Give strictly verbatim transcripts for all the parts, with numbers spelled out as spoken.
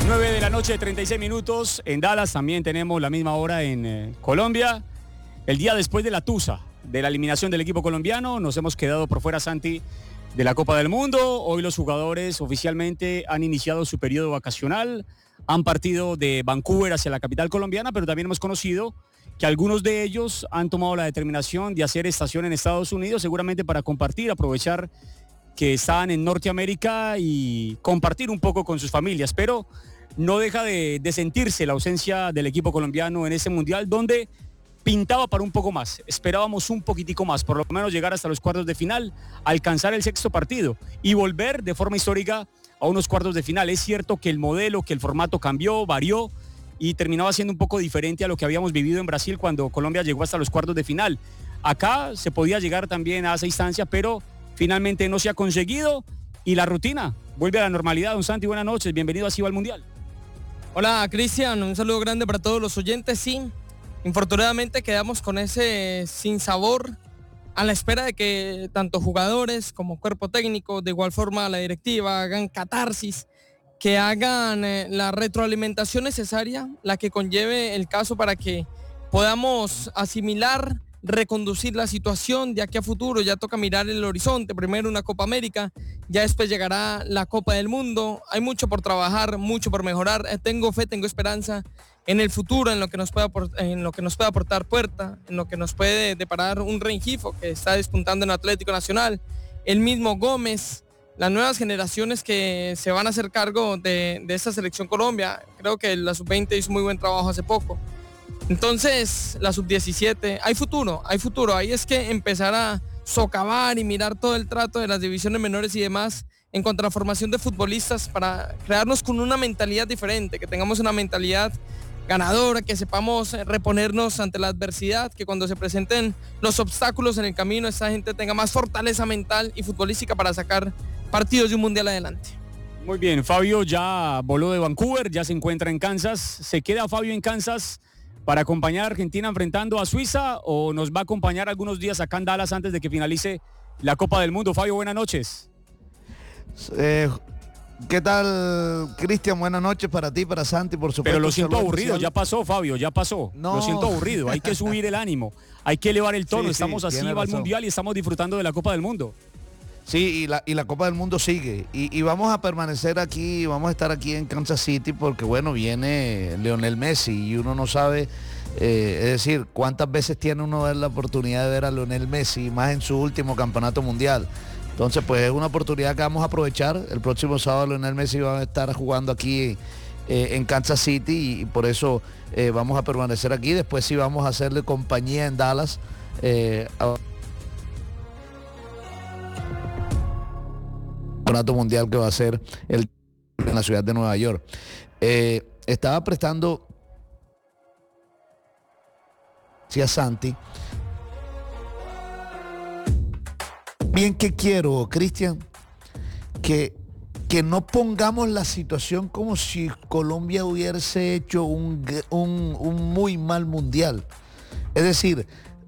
nueve de la noche, treinta y seis minutos. En Dallas también tenemos la misma hora en eh, Colombia. El día después de la tusa, de la eliminación del equipo colombiano, nos hemos quedado por fuera, Santi, de la Copa del Mundo. Hoy los jugadores oficialmente han iniciado su periodo vacacional, han partido de Vancouver hacia la capital colombiana, pero también hemos conocido que algunos de ellos han tomado la determinación de hacer estación en Estados Unidos, seguramente para compartir, aprovechar que están en Norteamérica y compartir un poco con sus familias, pero no deja de, de sentirse la ausencia del equipo colombiano en ese mundial, donde pintaba para un poco más. Esperábamos un poquitico más, por lo menos llegar hasta los cuartos de final, alcanzar el sexto partido y volver de forma histórica a unos cuartos de final. Es cierto que el modelo, que el formato cambió, varió y terminaba siendo un poco diferente a lo que habíamos vivido en Brasil cuando Colombia llegó hasta los cuartos de final. Acá se podía llegar también a esa instancia, pero finalmente no se ha conseguido y la rutina vuelve a la normalidad. Don Santi, buenas noches, bienvenido así al Mundial. Hola Cristian, un saludo grande para todos los oyentes. Sí, infortunadamente quedamos con ese sinsabor a la espera de que tanto jugadores como cuerpo técnico, de igual forma la directiva, hagan catarsis, que hagan eh, la retroalimentación necesaria, la que conlleve el caso para que podamos asimilar, reconducir la situación de aquí a futuro. Ya toca mirar el horizonte, primero una Copa América, ya después llegará la Copa del Mundo. Hay mucho por trabajar, mucho por mejorar. Eh, tengo fe, tengo esperanza en el futuro, en lo que nos pueda en lo que nos pueda aportar Puerta, en lo que nos puede deparar un Rengifo que está despuntando en Atlético Nacional, el mismo Gómez, las nuevas generaciones que se van a hacer cargo de, de esta selección Colombia. Creo que la sub veinte hizo muy buen trabajo hace poco. Entonces, la sub diecisiete, hay futuro, hay futuro. Ahí es que empezar a socavar y mirar todo el trato de las divisiones menores y demás en cuanto a la formación de futbolistas para crearnos con una mentalidad diferente, que tengamos una mentalidad ganadora, que sepamos reponernos ante la adversidad, que cuando se presenten los obstáculos en el camino, esa gente tenga más fortaleza mental y futbolística para sacar partidos de un mundial adelante. Muy bien, Fabio ya voló de Vancouver, ya se encuentra en Kansas. ¿Se queda Fabio en Kansas para acompañar a Argentina enfrentando a Suiza o nos va a acompañar algunos días acá en Dallas antes de que finalice la Copa del Mundo? Fabio, buenas noches. Eh, ¿Qué tal, Cristian? Buenas noches para ti, para Santi, por supuesto. Pero lo siento aburrido, especial. Ya pasó, Fabio, ya pasó. No. Lo siento aburrido, hay que subir el ánimo, hay que elevar el tono. Sí, estamos sí, así, va al Mundial y estamos disfrutando de la Copa del Mundo. Sí, y la, y la Copa del Mundo sigue. Y, y vamos a permanecer aquí, vamos a estar aquí en Kansas City porque, bueno, viene Lionel Messi y uno no sabe, eh, es decir, cuántas veces tiene uno la oportunidad de ver a Lionel Messi, más en su último campeonato mundial. Entonces, pues es una oportunidad que vamos a aprovechar. El próximo sábado Lionel Messi va a estar jugando aquí eh, en Kansas City y, y por eso eh, vamos a permanecer aquí. Después sí vamos a hacerle compañía en Dallas. Eh, a campeonato mundial que va a ser el en la ciudad de Nueva York. Eh, estaba prestando sí, a Santi. Bien que quiero, Cristian, que, que no pongamos la situación como si Colombia hubiese hecho un, un, un muy mal mundial. Es decir,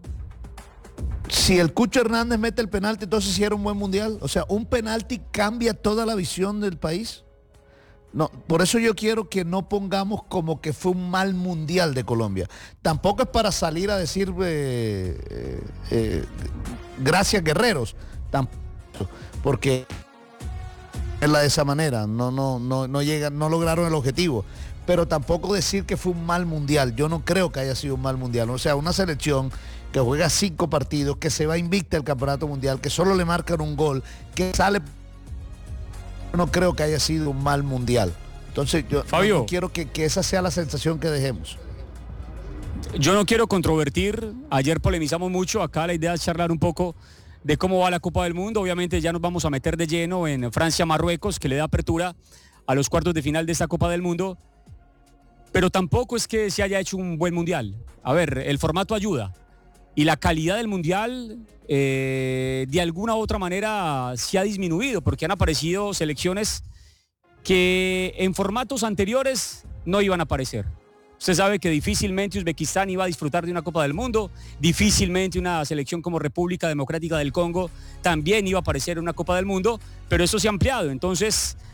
si el Cucho Hernández mete el penalti, entonces sí era un buen mundial. O sea, un penalti cambia toda la visión del país. No, por eso yo quiero que no pongamos como que fue un mal mundial de Colombia. Tampoco es para salir a decir eh, eh, eh, gracias guerreros, tampoco, porque es la de esa manera, no, no, no, no llegan, no lograron el objetivo. Pero tampoco decir que fue un mal mundial. Yo no creo que haya sido un mal mundial. O sea, una selección que juega cinco partidos, que se va invicta al campeonato mundial, que solo le marcan un gol, que sale. No creo que haya sido un mal mundial. Entonces yo, Fabio, yo quiero que, que esa sea la sensación que dejemos. Yo no quiero controvertir. Ayer polemizamos mucho. Acá la idea es charlar un poco de cómo va la Copa del Mundo. Obviamente ya nos vamos a meter de lleno en Francia-Marruecos, que le da apertura a los cuartos de final de esta Copa del Mundo. Pero tampoco es que se haya hecho un buen mundial. A ver, el formato ayuda. Y la calidad del mundial, eh, de alguna u otra manera, se ha disminuido, porque han aparecido selecciones que en formatos anteriores no iban a aparecer. Usted sabe que difícilmente Uzbekistán iba a disfrutar de una Copa del Mundo, difícilmente una selección como República Democrática del Congo también iba a aparecer en una Copa del Mundo, pero eso se ha ampliado. Entonces,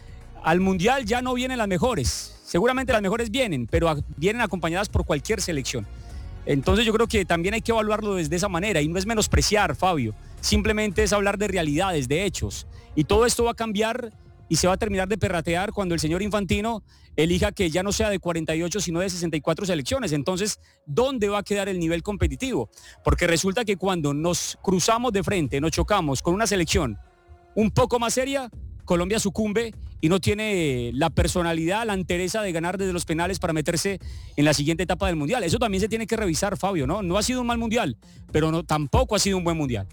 al Mundial ya no vienen las mejores. Seguramente las mejores vienen, pero a, vienen acompañadas por cualquier selección. Entonces yo creo que también hay que evaluarlo desde esa manera y no es menospreciar, Fabio. Simplemente es hablar de realidades, de hechos. Y todo esto va a cambiar y se va a terminar de perratear cuando el señor Infantino elija que ya no sea de cuarenta y ocho sino de sesenta y cuatro selecciones. Entonces, ¿dónde va a quedar el nivel competitivo? Porque resulta que cuando nos cruzamos de frente, nos chocamos con una selección un poco más seria, Colombia sucumbe y no tiene la personalidad, la entereza de ganar desde los penales para meterse en la siguiente etapa del Mundial. Eso también se tiene que revisar, Fabio, ¿no? No ha sido un mal Mundial, pero no, tampoco ha sido un buen Mundial.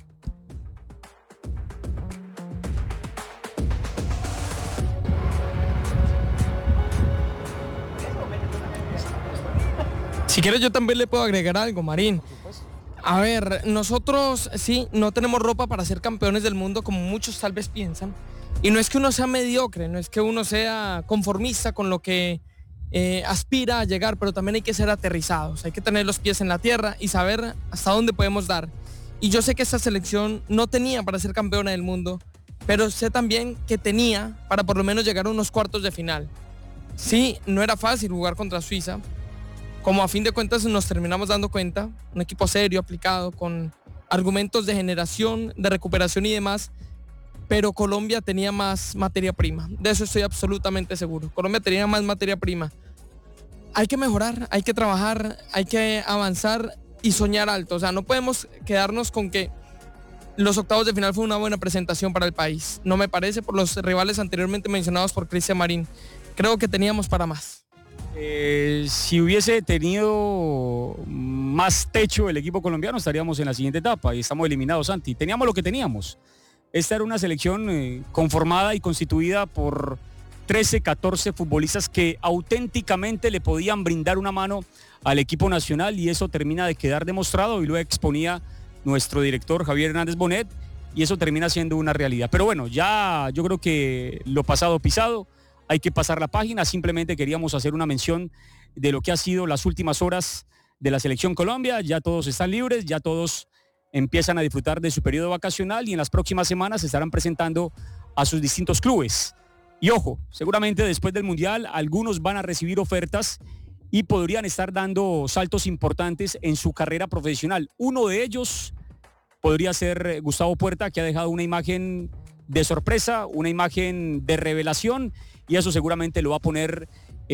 Si quieres yo también le puedo agregar algo, Marín. A ver, nosotros sí, no tenemos ropa para ser campeones del mundo como muchos tal vez piensan. Y no es que uno sea mediocre, no es que uno sea conformista con lo que eh, aspira a llegar, pero también hay que ser aterrizados, hay que tener los pies en la tierra y saber hasta dónde podemos dar. Y yo sé que esta selección no tenía para ser campeona del mundo, pero sé también que tenía para por lo menos llegar a unos cuartos de final. Sí, no era fácil jugar contra Suiza, como a fin de cuentas nos terminamos dando cuenta, un equipo serio, aplicado, con argumentos de generación, de recuperación y demás, pero Colombia tenía más materia prima, de eso estoy absolutamente seguro. Colombia tenía más materia prima. Hay que mejorar, hay que trabajar, hay que avanzar y soñar alto. O sea, no podemos quedarnos con que los octavos de final fue una buena presentación para el país. No me parece, por los rivales anteriormente mencionados por Cristian Marín. Creo que teníamos para más. Eh, si hubiese tenido más techo el equipo colombiano, estaríamos en la siguiente etapa y estamos eliminados, Santi. Teníamos lo que teníamos. Esta era una selección eh, conformada y constituida por trece, catorce futbolistas que auténticamente le podían brindar una mano al equipo nacional y eso termina de quedar demostrado y lo exponía nuestro director Javier Hernández Bonet y eso termina siendo una realidad. Pero bueno, ya yo creo que lo pasado pisado, hay que pasar la página. Simplemente queríamos hacer una mención de lo que ha sido las últimas horas de la selección Colombia. Ya todos están libres, ya todos empiezan a disfrutar de su periodo vacacional y en las próximas semanas se estarán presentando a sus distintos clubes. Y ojo, seguramente después del Mundial algunos van a recibir ofertas y podrían estar dando saltos importantes en su carrera profesional. Uno de ellos podría ser Gustavo Puerta, que ha dejado una imagen de sorpresa, una imagen de revelación y eso seguramente lo va a poner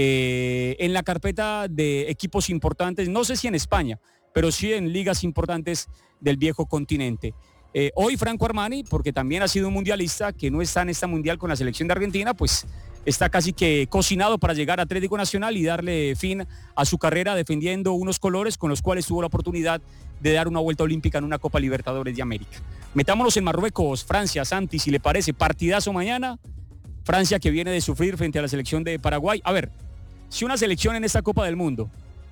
eh, en la carpeta de equipos importantes, no sé si en España, pero sí en ligas importantes del viejo continente. Eh, hoy Franco Armani, porque también ha sido un mundialista que no está en esta mundial con la selección de Argentina, pues está casi que cocinado para llegar a Atlético Nacional y darle fin a su carrera defendiendo unos colores con los cuales tuvo la oportunidad de dar una vuelta olímpica en una Copa Libertadores de América. Metámonos en Marruecos, Francia, Santi, si le parece, partidazo mañana. Francia que viene de sufrir frente a la selección de Paraguay. A ver, si una selección en esta Copa del Mundo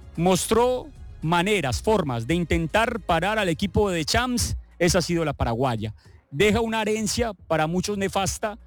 mostró maneras, formas de intentar parar al equipo de Champs, esa ha sido la paraguaya. Deja una herencia para muchos nefasta,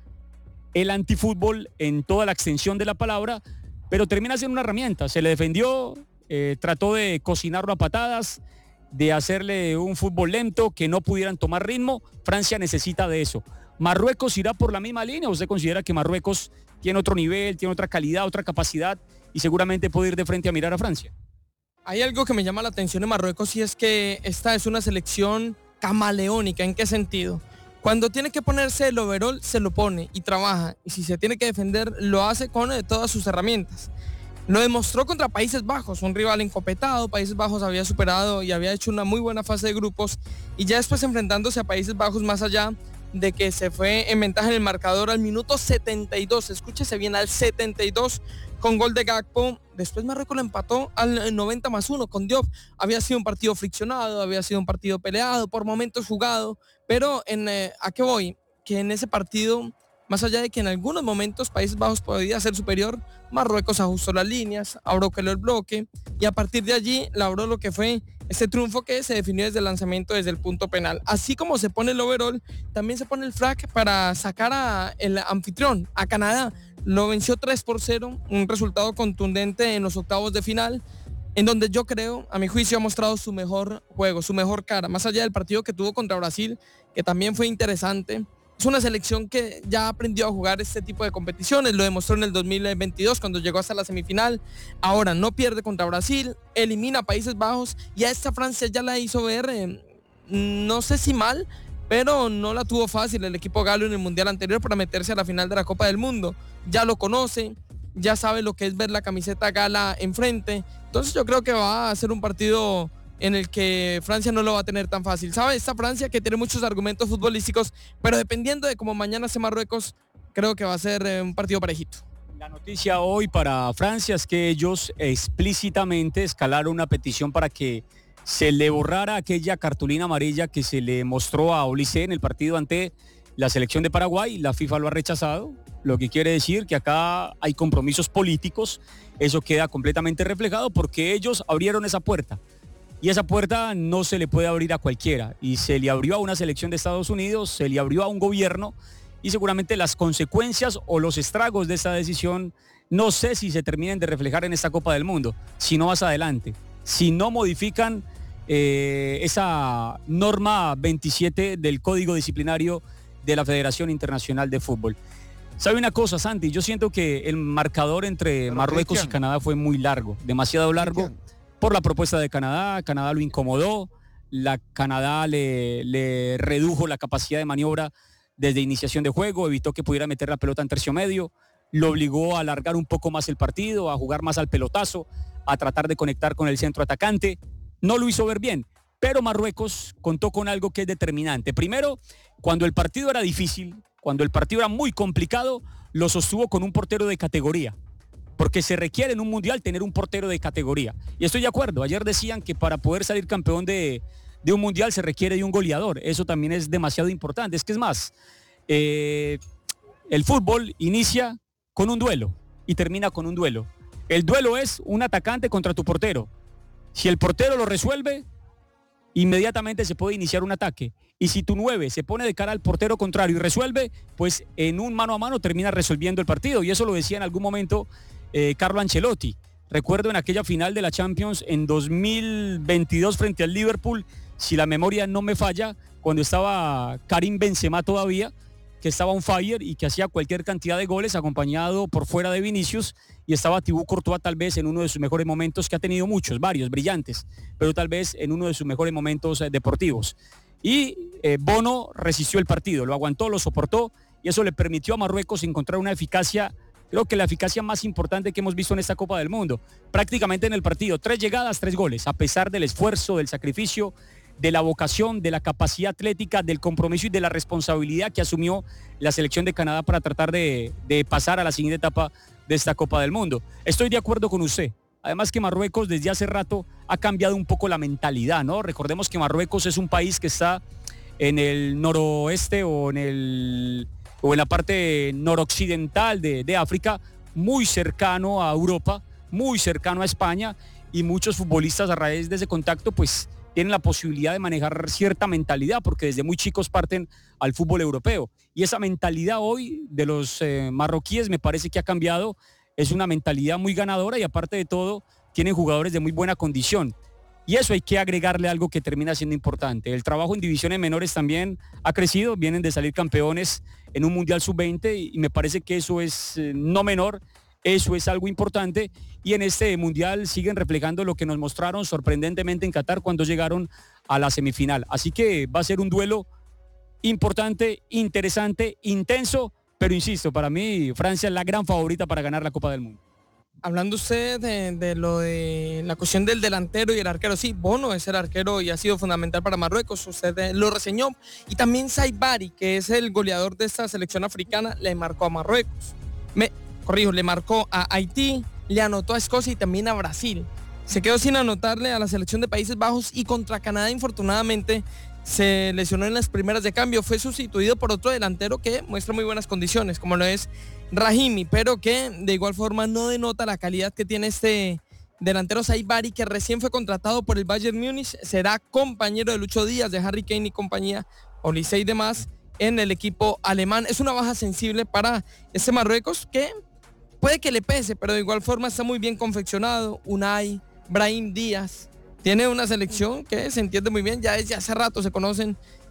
el antifútbol en toda la extensión de la palabra, pero termina siendo una herramienta. Se le defendió, eh, trató de cocinarlo a patadas, de hacerle un fútbol lento, que no pudieran tomar ritmo. Francia necesita de eso. ¿Marruecos irá por la misma línea? ¿Usted considera que Marruecos tiene otro nivel, tiene otra calidad, otra capacidad y seguramente puede ir de frente a mirar a Francia? Hay algo que me llama la atención en Marruecos y es que esta es una selección camaleónica. ¿En qué sentido? Cuando tiene que ponerse el overall, se lo pone y trabaja. Y si se tiene que defender, lo hace con eh, todas sus herramientas. Lo demostró contra Países Bajos, un rival encopetado. Países Bajos había superado y había hecho una muy buena fase de grupos. Y ya después enfrentándose a Países Bajos, más allá de que se fue en ventaja en el marcador al minuto setenta y dos. Escúchese bien, al setenta y dos con gol de Gakpo. Después Marruecos lo empató al noventa más uno con Diop. Había sido un partido friccionado, había sido un partido peleado, por momentos jugado, pero en, eh, ¿a qué voy? Que en ese partido, más allá de que en algunos momentos Países Bajos podía ser superior, Marruecos ajustó las líneas, abrió el bloque y a partir de allí labró lo que fue este triunfo que se definió desde el lanzamiento, desde el punto penal. Así como se pone el overall, también se pone el flag para sacar a el anfitrión, a Canadá. Lo venció tres por cero, un resultado contundente en los octavos de final, en donde yo creo, a mi juicio, ha mostrado su mejor juego, su mejor cara, más allá del partido que tuvo contra Brasil, que también fue interesante. Es una selección que ya aprendió a jugar este tipo de competiciones, lo demostró en el dos mil veintidós cuando llegó hasta la semifinal. Ahora no pierde contra Brasil, elimina a Países Bajos y a esta Francia ya la hizo ver, eh, no sé si mal, pero no la tuvo fácil el equipo galo en el Mundial anterior para meterse a la final de la Copa del Mundo. Ya lo conoce, ya sabe lo que es ver la camiseta gala enfrente. Entonces yo creo que va a ser un partido en el que Francia no lo va a tener tan fácil. ¿Sabe? Esta Francia que tiene muchos argumentos futbolísticos, pero dependiendo de cómo mañana hace Marruecos, creo que va a ser eh, un partido parejito. La noticia hoy para Francia es que ellos explícitamente escalaron una petición para que se le borrara aquella cartulina amarilla que se le mostró a Olise en el partido ante la selección de Paraguay. La FIFA lo ha rechazado, lo que quiere decir que acá hay compromisos políticos. Eso queda completamente reflejado porque ellos abrieron esa puerta. Y esa puerta no se le puede abrir a cualquiera. Y se le abrió a una selección de Estados Unidos, se le abrió a un gobierno y seguramente las consecuencias o los estragos de esa decisión no sé si se terminen de reflejar en esta Copa del Mundo, si no más adelante. Si no modifican eh, esa norma veintisiete del Código Disciplinario de la Federación Internacional de Fútbol. ¿Sabe una cosa, Santi? Yo siento que el marcador entre Pero Marruecos Cristian. y Canadá fue muy largo, demasiado largo. Cristian. Por la propuesta de Canadá, Canadá lo incomodó, la Canadá le, le redujo la capacidad de maniobra desde iniciación de juego, evitó que pudiera meter la pelota en tercio medio, lo obligó a alargar un poco más el partido, a jugar más al pelotazo, a tratar de conectar con el centro atacante. No lo hizo ver bien, pero Marruecos contó con algo que es determinante. Primero, cuando el partido era difícil, cuando el partido era muy complicado, lo sostuvo con un portero de categoría. Porque se requiere en un mundial tener un portero de categoría. Y estoy de acuerdo, ayer decían que para poder salir campeón de, de un mundial se requiere de un goleador. Eso también es demasiado importante. Es que es más, eh, el fútbol inicia con un duelo y termina con un duelo. El duelo es un atacante contra tu portero. Si el portero lo resuelve, inmediatamente se puede iniciar un ataque. Y si tu nueve se pone de cara al portero contrario y resuelve, pues en un mano a mano termina resolviendo el partido. Y eso lo decía en algún momento Eh, Carlo Ancelotti. Recuerdo en aquella final de la Champions en dos mil veintidós frente al Liverpool, si la memoria no me falla, cuando estaba Karim Benzema todavía, que estaba on fire y que hacía cualquier cantidad de goles acompañado por fuera de Vinicius, y estaba Thibaut Courtois tal vez en uno de sus mejores momentos, que ha tenido muchos, varios, brillantes, pero tal vez en uno de sus mejores momentos eh, deportivos. Y eh, Bono resistió el partido, lo aguantó, lo soportó, y eso le permitió a Marruecos encontrar una eficacia. Creo que la eficacia más importante que hemos visto en esta Copa del Mundo. Prácticamente en el partido, tres llegadas, tres goles, a pesar del esfuerzo, del sacrificio, de la vocación, de la capacidad atlética, del compromiso y de la responsabilidad que asumió la selección de Canadá para tratar de, de pasar a la siguiente etapa de esta Copa del Mundo. Estoy de acuerdo con usted. Además que Marruecos desde hace rato ha cambiado un poco la mentalidad, ¿no? Recordemos que Marruecos es un país que está en el noroeste o en el... o en la parte noroccidental de, de África, muy cercano a Europa, muy cercano a España, y muchos futbolistas a raíz de ese contacto pues tienen la posibilidad de manejar cierta mentalidad, porque desde muy chicos parten al fútbol europeo. Y esa mentalidad hoy de los eh, marroquíes me parece que ha cambiado, es una mentalidad muy ganadora y aparte de todo tienen jugadores de muy buena condición. Y eso hay que agregarle algo que termina siendo importante. El trabajo en divisiones menores también ha crecido, vienen de salir campeones en un Mundial sub veinte y me parece que eso es eh, no menor, eso es algo importante y en este Mundial siguen reflejando lo que nos mostraron sorprendentemente en Qatar cuando llegaron a la semifinal. Así que va a ser un duelo importante, interesante, intenso, pero insisto, para mí Francia es la gran favorita para ganar la Copa del Mundo. Hablando usted de, de lo de la cuestión del delantero y el arquero, sí, Bono es el arquero y ha sido fundamental para Marruecos, usted eh, lo reseñó, y también Saïd Barry, que es el goleador de esta selección africana, le marcó a Marruecos, me corrijo, le marcó a Haití, le anotó a Escocia y también a Brasil. Se quedó sin anotarle a la selección de Países Bajos y contra Canadá infortunadamente se lesionó en las primeras de cambio, fue sustituido por otro delantero que muestra muy buenas condiciones, como lo es Rahimi, pero que de igual forma no denota la calidad que tiene este delantero Saïd Barry, que recién fue contratado por el Bayern Múnich, será compañero de Lucho Díaz, de Harry Kane y compañía, Olise y demás, en el equipo alemán. Es una baja sensible para este Marruecos que puede que le pese, pero de igual forma está muy bien confeccionado. Unai, Brahim Díaz, tiene una selección que se entiende muy bien, ya desde hace rato se conocen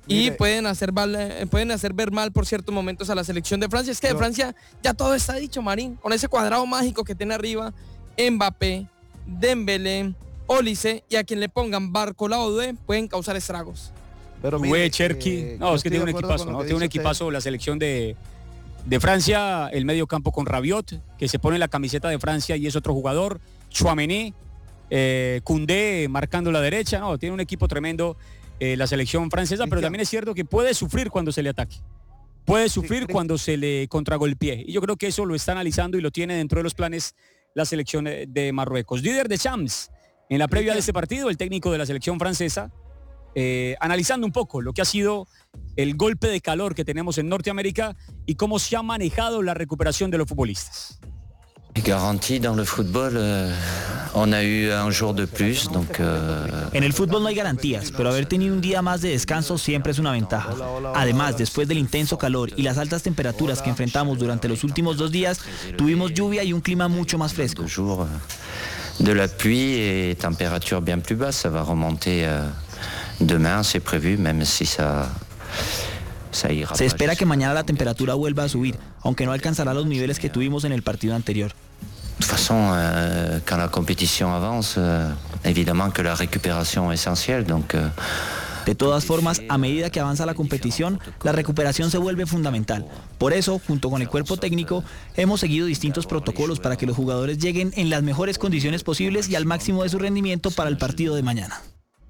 y Mire. pueden hacer, mal, pueden hacer ver mal por ciertos momentos a la selección de Francia. Es que de Francia ya todo está dicho, Marín, con ese cuadrado mágico que tiene arriba, Mbappé, Dembélé, Olise, y a quien le pongan Barcola o Doué pueden causar estragos. Pero Doué, Cherki, eh, no, es que tiene un equipazo, ¿no? Tiene un equipazo usted. La selección de, de Francia, el medio campo con Rabiot, que se pone la camiseta de Francia y es otro jugador, Tchouaméni, eh, Koundé marcando la derecha, no, tiene un equipo tremendo eh, la selección francesa, pero también es cierto que puede sufrir cuando se le ataque. Puede sufrir sí, cuando se le contragolpee. Y yo creo que eso lo está analizando y lo tiene dentro de los planes la selección de Marruecos. Líder de Champs, en la previa de este partido, el técnico de la selección francesa, eh, analizando un poco lo que ha sido el golpe de calor que tenemos en Norteamérica y cómo se ha manejado la recuperación de los futbolistas. Garantie dans le football, euh, on a eu un jour de plus, donc. Euh... En el fútbol no hay garantías, pero haber tenido un día más de descanso siempre es una ventaja. Además, después del intenso calor y las altas temperaturas que enfrentamos durante los últimos dos días, tuvimos lluvia y un clima mucho más fresco. De la pluie et température bien plus basse, ça va remonter euh, demain, c'est prévu, même si ça. Se espera que mañana la temperatura vuelva a subir, aunque no alcanzará los niveles que tuvimos en el partido anterior. De toute façon, euh, quand la compétition avance, euh, évidemment que la récupération est essentielle, donc. Euh... De todas formas, a medida que avanza la competición, la recuperación se vuelve fundamental. Por eso, junto con el cuerpo técnico, hemos seguido distintos protocolos para que los jugadores lleguen en las mejores condiciones posibles y al máximo de su rendimiento para el partido de mañana.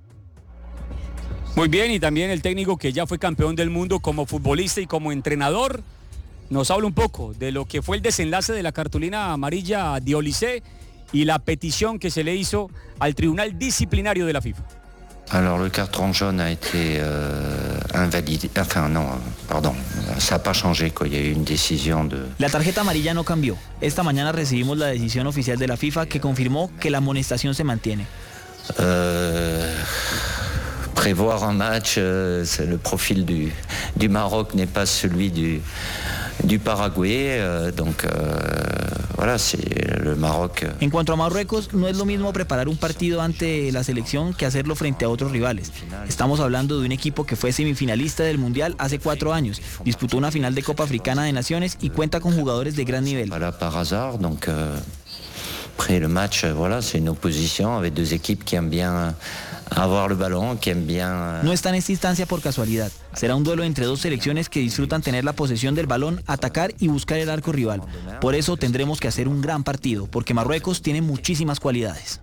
Muy bien, y también el técnico que ya fue campeón del mundo como futbolista y como entrenador, nos habla un poco de lo que fue el desenlace de la cartulina amarilla de Olise y la petición que se le hizo al Tribunal Disciplinario de la FIFA. Alors le carton jaune a été euh, invalidé, enfin non, pardon, ça n'a pas changé, quoi. Il y a eu une décision de... La tarjeta amarilla no cambió. Esta mañana recibimos la decisión oficial de la FIFA que confirmó que la amonestación se mantiene. Euh... Prévoir un match, euh, c'est le profil du, du Maroc n'est pas celui du, du Paraguay, euh, donc euh, voilà, c'est le Maroc. En cuanto a Marruecos, no es lo mismo preparar un partido ante la selección que hacerlo frente a otros rivales. Estamos hablando de un equipo que fue semifinalista del Mundial hace cuatro años, disputó una final de Copa Africana de Naciones y cuenta con jugadores de gran nivel. Voilà, par hasard, donc euh, après le match, voilà, c'est une opposition avec deux équipes qui aiment bien avoir le ballon, que bien... No está en esta instancia por casualidad. Será un duelo entre dos selecciones que disfrutan tener la posesión del balón, atacar y buscar el arco rival. Por eso tendremos que hacer un gran partido, porque Marruecos tiene muchísimas cualidades.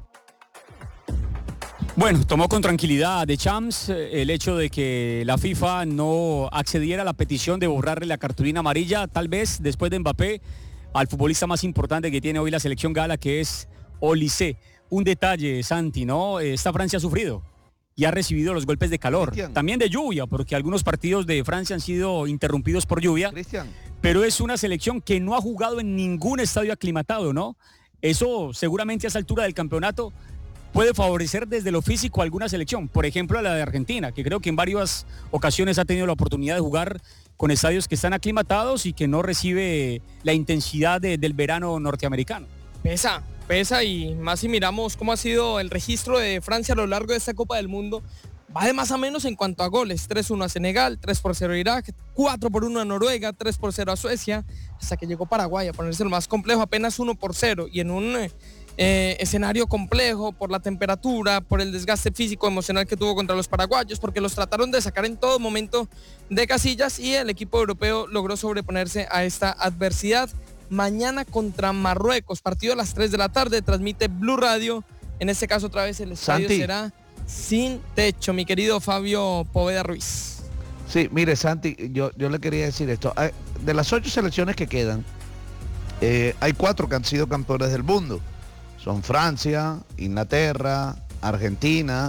Bueno, tomó con tranquilidad de Champs el hecho de que la FIFA no accediera a la petición de borrarle la cartulina amarilla, tal vez después de Mbappé, al futbolista más importante que tiene hoy la selección gala, que es Olise. Un detalle, Santi, ¿no? Esta Francia ha sufrido y ha recibido los golpes de calor, Cristian. También de lluvia, porque algunos partidos de Francia han sido interrumpidos por lluvia, Cristian. Pero es una selección que no ha jugado en ningún estadio aclimatado, ¿no? Eso seguramente a esa altura del campeonato puede favorecer desde lo físico a alguna selección, por ejemplo a la de Argentina, que creo que en varias ocasiones ha tenido la oportunidad de jugar con estadios que están aclimatados y que no recibe la intensidad de, del verano norteamericano. Pesa, pesa y más si miramos cómo ha sido el registro de Francia a lo largo de esta Copa del Mundo, va de más a menos en cuanto a goles, tres uno a Senegal, tres por cero a Irak, cuatro por uno a Noruega, tres por cero a Suecia, hasta que llegó Paraguay a ponerse lo más complejo, apenas uno por cero, y en un eh, escenario complejo por la temperatura, por el desgaste físico emocional que tuvo contra los paraguayos, porque los trataron de sacar en todo momento de casillas y el equipo europeo logró sobreponerse a esta adversidad. Mañana contra Marruecos, partido a las tres de la tarde, transmite Blue Radio, en este caso otra vez el estadio Santi. Será sin techo, mi querido Fabio Poveda Ruiz. Sí, mire Santi, yo, yo le quería decir esto, de las ocho selecciones que quedan, eh, hay cuatro que han sido campeones del mundo, son Francia, Inglaterra, Argentina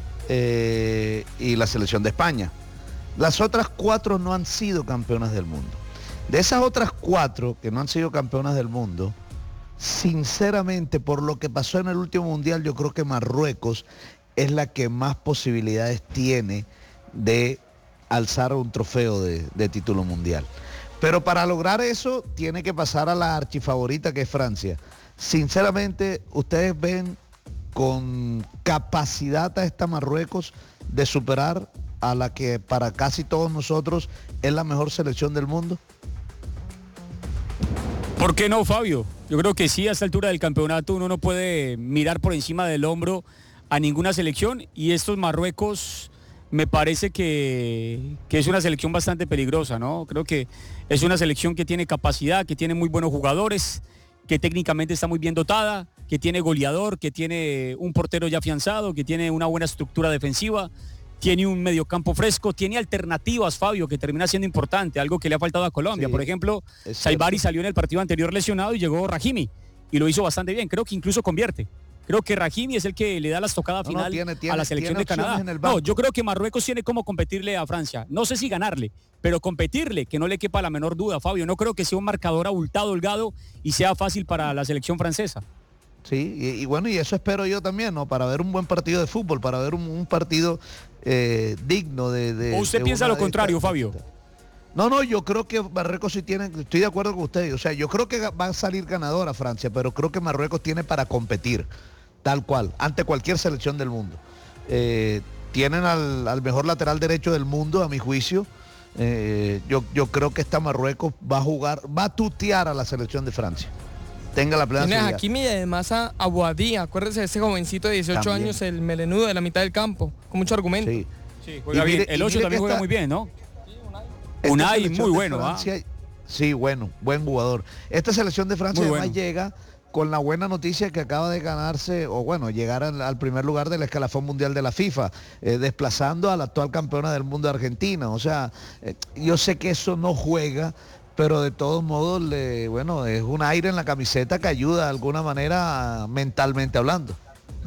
eh, y la selección de España. Las otras cuatro no han sido campeonas del mundo. De esas otras cuatro que no han sido campeonas del mundo, sinceramente, por lo que pasó en el último mundial, yo creo que Marruecos es la que más posibilidades tiene de alzar un trofeo de, de título mundial. Pero para lograr eso, tiene que pasar a la archifavorita que es Francia. Sinceramente, ustedes ven con capacidad a esta Marruecos de superar a la que para casi todos nosotros es la mejor selección del mundo? ¿Por qué no, Fabio? Yo creo que sí, a esta altura del campeonato uno no puede mirar por encima del hombro a ninguna selección, y estos Marruecos me parece que, que es una selección bastante peligrosa, ¿no? Creo que es una selección que tiene capacidad, que tiene muy buenos jugadores, que técnicamente está muy bien dotada, que tiene goleador, que tiene un portero ya afianzado, que tiene una buena estructura defensiva, tiene un mediocampo fresco, tiene alternativas, Fabio, que termina siendo importante, algo que le ha faltado a Colombia. Sí, por ejemplo, Saibari salió en el partido anterior lesionado y llegó Rahimi y lo hizo bastante bien, creo que incluso convierte. Creo que Rahimi es el que le da la estocada no, final no, tiene, tiene, a la selección de Canadá. No, yo creo que Marruecos tiene como competirle a Francia. No sé si ganarle, pero competirle, que no le quepa la menor duda, Fabio. No creo que sea un marcador abultado, holgado y sea fácil para la selección francesa. Sí, y, y bueno, y eso espero yo también, ¿no? Para ver un buen partido de fútbol, para ver un, un partido eh, digno de, de... ¿O usted de piensa lo contrario, esta... Fabio? No, no, yo creo que Marruecos sí tiene, estoy de acuerdo con usted, o sea, yo creo que va a salir ganadora Francia, pero creo que Marruecos tiene para competir, tal cual, ante cualquier selección del mundo. Eh, tienen al, al mejor lateral derecho del mundo, a mi juicio. Eh, yo, yo creo que esta Marruecos va a jugar, va a tutear a la selección de Francia. Tenga la plena Tiene a Hakimi y además a Abuadí, acuérdese de ese jovencito de dieciocho también. Años, el melenudo de la mitad del campo, con mucho argumento. Sí, sí juega bien. El ocho también juega esta, muy bien, ¿no? Unai, muy bueno, Francia, ¿ah? Sí, bueno, buen jugador. Esta selección de Francia muy además bueno. Llega con la buena noticia que acaba de ganarse, o bueno, llegar al, al primer lugar del escalafón mundial de la FIFA, eh, desplazando a la actual campeona del mundo de Argentina. O sea, eh, yo sé que eso no juega, pero de todos modos, le, bueno, es un aire en la camiseta que ayuda de alguna manera mentalmente hablando.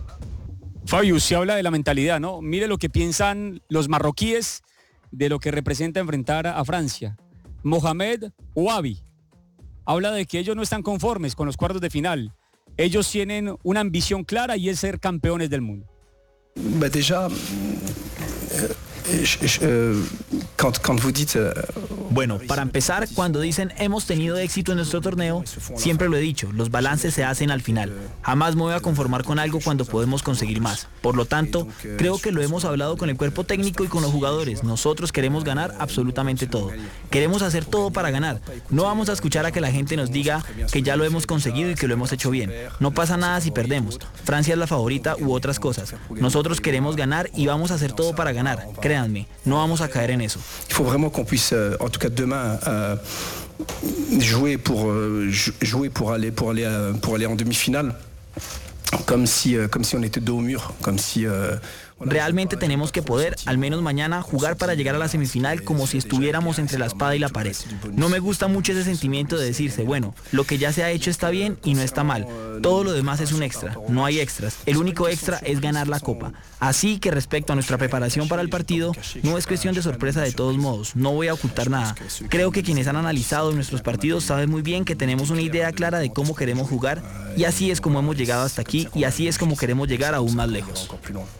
Fabio, se habla de la mentalidad, ¿no? Mire lo que piensan los marroquíes de lo que representa enfrentar a Francia. Mohamed Ouabi habla de que ellos no están conformes con los cuartos de final. Ellos tienen una ambición clara y es ser campeones del mundo. Bah déjà, euh, je, euh, quand, quand vous dites, euh, Bueno, para empezar, cuando dicen hemos tenido éxito en nuestro torneo, siempre lo he dicho, los balances se hacen al final. Jamás me voy a conformar con algo cuando podemos conseguir más. Por lo tanto, creo que lo hemos hablado con el cuerpo técnico y con los jugadores. Nosotros queremos ganar absolutamente todo. Queremos hacer todo para ganar. No vamos a escuchar a que la gente nos diga que ya lo hemos conseguido y que lo hemos hecho bien. No pasa nada si perdemos. Francia es la favorita u otras cosas. Nosotros queremos ganar y vamos a hacer todo para ganar. Créanme, no vamos a caer en eso. Il faut vraiment qu'on puisse, en tout cas demain, euh, jouer pour euh, jouer pour aller pour aller euh, pour aller en demi-finale, comme si euh, comme si on était dos au mur, comme si euh, Realmente tenemos que poder, al menos mañana, jugar para llegar a la semifinal como si estuviéramos entre la espada y la pared. No me gusta mucho ese sentimiento de decirse, bueno, lo que ya se ha hecho está bien y no está mal. Todo lo demás es un extra, no hay extras. El único extra es ganar la copa. Así que respecto a nuestra preparación para el partido, no es cuestión de sorpresa de todos modos, no voy a ocultar nada. Creo que quienes han analizado nuestros partidos saben muy bien que tenemos una idea clara de cómo queremos jugar y así es como hemos llegado hasta aquí y así es como queremos llegar aún más lejos.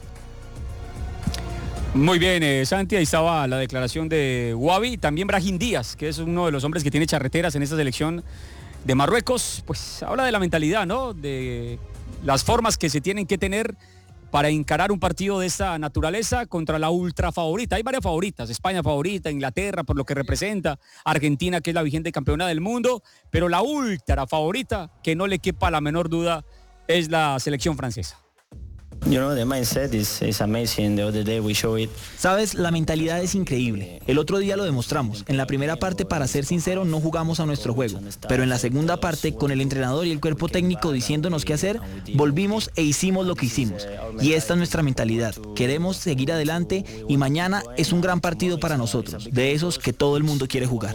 Muy bien, eh, Santi, ahí estaba la declaración de Ouabi, también Brahim Díaz, que es uno de los hombres que tiene charreteras en esta selección de Marruecos, pues habla de la mentalidad, ¿no? De las formas que se tienen que tener para encarar un partido de esta naturaleza contra la ultra favorita. Hay varias favoritas, España favorita, Inglaterra por lo que representa, Argentina que es la vigente campeona del mundo, pero la ultra favorita, que no le quepa la menor duda, es la selección francesa. You know, the mindset is, is amazing. The other day we show it. Sabes, la mentalidad es increíble. El otro día lo demostramos. En la primera parte, para ser sincero, no jugamos a nuestro juego. Pero en la segunda parte, con el entrenador y el cuerpo técnico diciéndonos qué hacer, volvimos e hicimos lo que hicimos. Y esta es nuestra mentalidad. Queremos seguir adelante y mañana es un gran partido para nosotros. De esos que todo el mundo quiere jugar.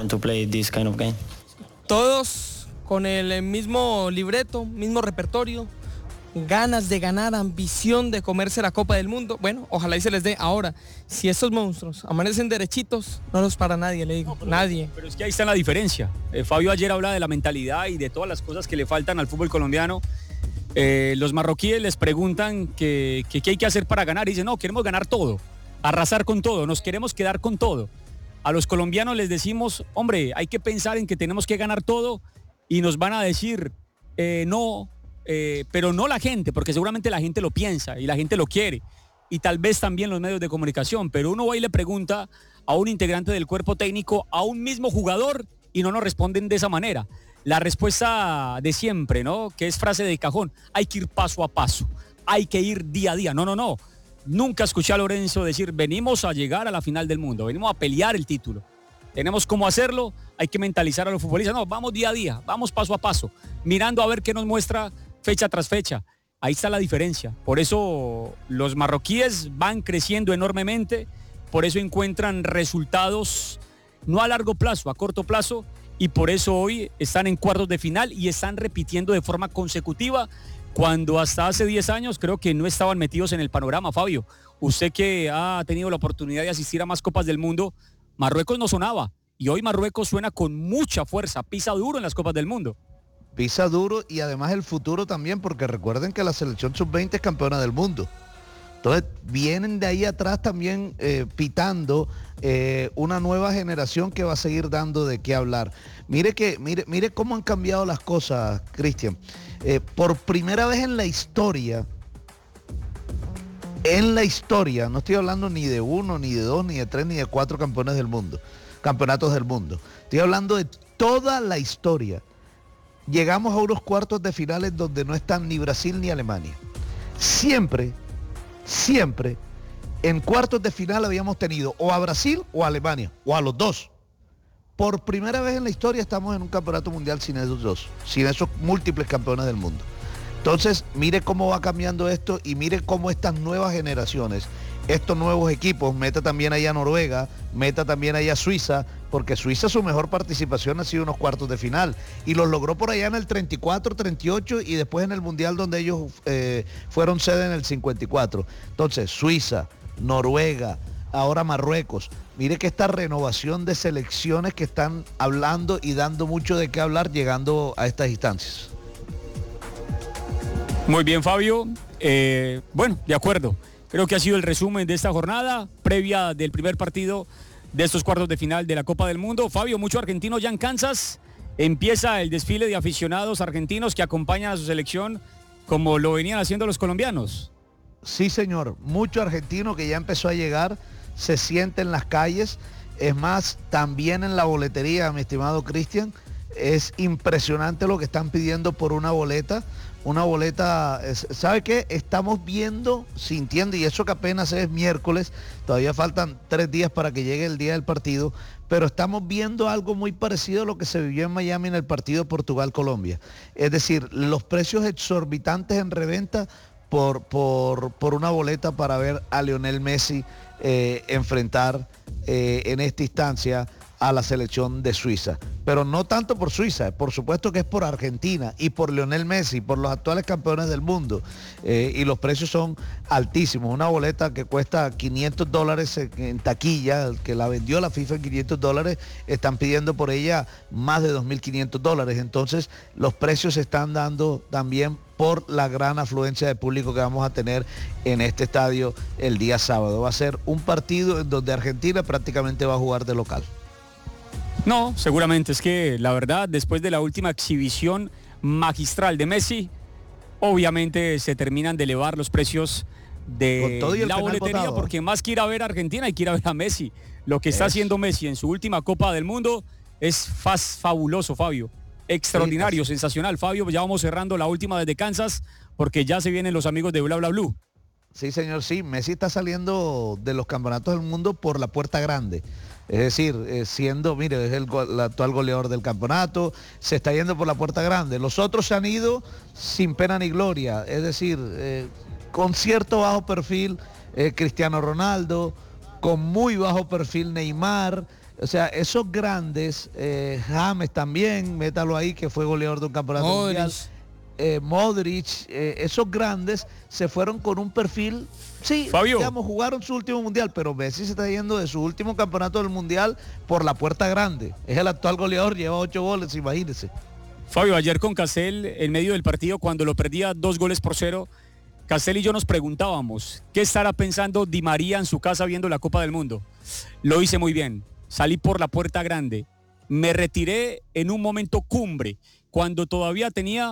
Todos con el mismo libreto, mismo repertorio. Ganas de ganar, ambición de comerse la Copa del Mundo. Bueno, ojalá y se les dé. Ahora, si estos monstruos amanecen derechitos, no los para nadie, le digo, no, pero, nadie. Pero es que ahí está la diferencia. Eh, Fabio ayer habla de la mentalidad y de todas las cosas que le faltan al fútbol colombiano. Eh, los marroquíes les preguntan que, que qué hay que hacer para ganar y dicen, no, queremos ganar todo, arrasar con todo, nos queremos quedar con todo. A los colombianos les decimos, hombre, hay que pensar en que tenemos que ganar todo y nos van a decir, eh, no, Eh, pero no la gente, porque seguramente la gente lo piensa y la gente lo quiere y tal vez también los medios de comunicación, pero uno va y le pregunta a un integrante del cuerpo técnico, a un mismo jugador, y no nos responden de esa manera. La respuesta de siempre, ¿no? Que es frase de cajón, hay que ir paso a paso, hay que ir día a día. No, no, no. Nunca escuché a Lorenzo decir, venimos a llegar a la final del mundo, venimos a pelear el título. Tenemos cómo hacerlo, hay que mentalizar a los futbolistas. No, vamos día a día, vamos paso a paso, mirando a ver qué nos muestra fecha tras fecha. Ahí está la diferencia. Por eso los marroquíes van creciendo enormemente, por eso encuentran resultados no a largo plazo, a corto plazo, y por eso hoy están en cuartos de final y están repitiendo de forma consecutiva, cuando hasta hace diez años creo que no estaban metidos en el panorama. Fabio, usted que ha tenido la oportunidad de asistir a más Copas del Mundo, Marruecos no sonaba, y hoy Marruecos suena con mucha fuerza, pisa duro en las Copas del Mundo. Pisa duro, y además el futuro también, porque recuerden que la selección sub veinte es campeona del mundo. Entonces vienen de ahí atrás también eh, pitando eh, una nueva generación que va a seguir dando de qué hablar. Mire que, mire, mire cómo han cambiado las cosas, Cristian. Eh, por primera vez en la historia, en la historia, no estoy hablando ni de uno, ni de dos, ni de tres, ni de cuatro campeones del mundo, campeonatos del mundo. Estoy hablando de toda la historia. Llegamos a unos cuartos de finales donde no están ni Brasil ni Alemania. Siempre, siempre, en cuartos de final habíamos tenido o a Brasil o a Alemania, o a los dos. Por primera vez en la historia estamos en un campeonato mundial sin esos dos, sin esos múltiples campeones del mundo. Entonces, mire cómo va cambiando esto, y mire cómo estas nuevas generaciones, estos nuevos equipos, meta también ahí a Noruega, meta también ahí a Suiza, porque Suiza su mejor participación ha sido unos cuartos de final, y los logró por allá en el treinta y cuatro, treinta y ocho, y después en el Mundial donde ellos eh, fueron sede en el cincuenta y cuatro. Entonces, Suiza, Noruega, ahora Marruecos. Mire que esta renovación de selecciones que están hablando y dando mucho de qué hablar llegando a estas instancias. Muy bien, Fabio. Eh, bueno, de acuerdo. Creo que ha sido el resumen de esta jornada previa del primer partido de estos cuartos de final de la Copa del Mundo. Fabio, mucho argentino ya en Kansas. Empieza el desfile de aficionados argentinos que acompañan a su selección como lo venían haciendo los colombianos. Sí, señor. Mucho argentino que ya empezó a llegar, se siente en las calles. Es más, también en la boletería, mi estimado Cristian, es impresionante lo que están pidiendo por una boleta. Una boleta, ¿sabe qué? Estamos viendo, sintiendo, y eso que apenas es miércoles, todavía faltan tres días para que llegue el día del partido, pero estamos viendo algo muy parecido a lo que se vivió en Miami en el partido Portugal-Colombia. Es decir, los precios exorbitantes en reventa por, por, por una boleta para ver a Lionel Messi eh, enfrentar eh, en esta instancia a la selección de Suiza. Pero no tanto por Suiza, por supuesto que es por Argentina y por Lionel Messi, por los actuales campeones del mundo. Eh, y los precios son altísimos. Una boleta que cuesta quinientos dólares en, en taquilla, que la vendió la FIFA en quinientos dólares, están pidiendo por ella más de dos mil quinientos dólares. Entonces los precios se están dando también por la gran afluencia de público que vamos a tener en este estadio el día sábado. Va a ser un partido en donde Argentina prácticamente va a jugar de local. No, seguramente es que la verdad, después de la última exhibición magistral de Messi, obviamente se terminan de elevar los precios de la boletería, votado, porque más que ir a ver a Argentina hay que ir a ver a Messi. Lo que está es. haciendo Messi en su última Copa del Mundo es faz, fabuloso, Fabio. Extraordinario, sí, sensacional, Fabio. Ya vamos cerrando la última desde Kansas, porque ya se vienen los amigos de Bla Bla Blue. Sí, señor, sí. Messi está saliendo de los campeonatos del mundo por la puerta grande. Es decir, eh, siendo, mire, es el, el actual goleador del campeonato, se está yendo por la puerta grande. Los otros se han ido sin pena ni gloria, es decir, eh, con cierto bajo perfil eh, Cristiano Ronaldo, con muy bajo perfil Neymar. O sea, esos grandes, eh, James también, métalo ahí, que fue goleador de un campeonato Modric. mundial. Eh, Modric, eh, esos grandes se fueron con un perfil, sí, Fabio, digamos, jugaron su último mundial, pero Messi se está yendo de su último campeonato del mundial por la puerta grande. Es el actual goleador, lleva ocho goles, imagínense. Fabio, ayer con Castel, en medio del partido, cuando lo perdía dos goles por cero, Castel y yo nos preguntábamos, ¿qué estará pensando Di María en su casa viendo la Copa del Mundo? Lo hice muy bien, salí por la puerta grande, me retiré en un momento cumbre, cuando todavía tenía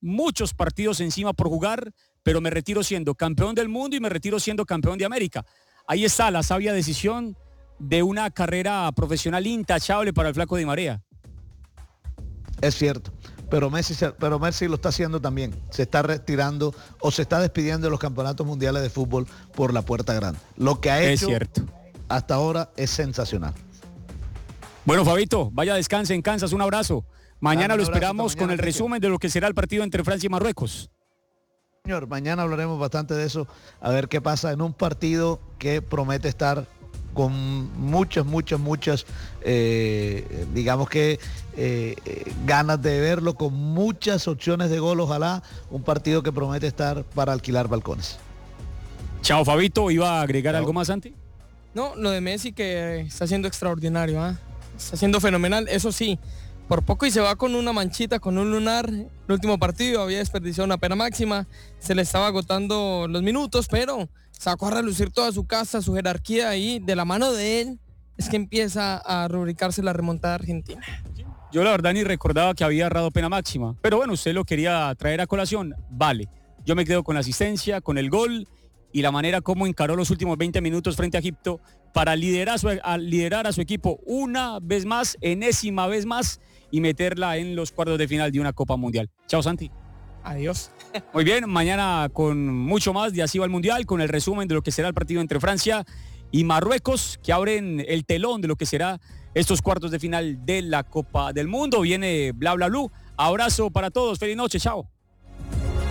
muchos partidos encima por jugar, pero me retiro siendo campeón del mundo y me retiro siendo campeón de América. Ahí está la sabia decisión de una carrera profesional intachable para el Flaco Di María. Es cierto, pero Messi, pero Messi lo está haciendo también. Se está retirando o se está despidiendo de los campeonatos mundiales de fútbol por la puerta grande. Lo que ha hecho es cierto. hasta ahora es sensacional. Bueno, Fabito, vaya descanse en Kansas, un abrazo. Mañana ah, lo abrazo, esperamos mañana, con el Cristian. resumen de lo que será el partido entre Francia y Marruecos. Señor, mañana hablaremos bastante de eso, a ver qué pasa en un partido que promete estar con muchas, muchas, muchas, eh, digamos que eh, eh, ganas de verlo, con muchas opciones de gol, ojalá, un partido que promete estar para alquilar balcones. Chao, Fabito, ¿iba a agregar Chao. algo más, Santi? No, lo de Messi que está haciendo extraordinario, ¿ah? Está haciendo fenomenal, eso sí, por poco y se va con una manchita, con un lunar. El último partido había desperdiciado una pena máxima, se le estaba agotando los minutos, pero sacó a relucir toda su casa, su jerarquía y de la mano de él es que empieza a rubricarse la remontada argentina. Yo la verdad ni recordaba que había errado pena máxima, pero bueno, usted lo quería traer a colación, vale. Yo me quedo con la asistencia, con el gol y la manera como encaró los últimos veinte minutos frente a Egipto para liderar a su, a liderar a su equipo una vez más, enésima vez más, y meterla en los cuartos de final de una Copa Mundial. Chao, Santi. Adiós. Muy bien, mañana con mucho más de Así va el Mundial, con el resumen de lo que será el partido entre Francia y Marruecos, que abren el telón de lo que será estos cuartos de final de la Copa del Mundo. Viene Bla Bla Blue. Abrazo para todos, feliz noche, chao.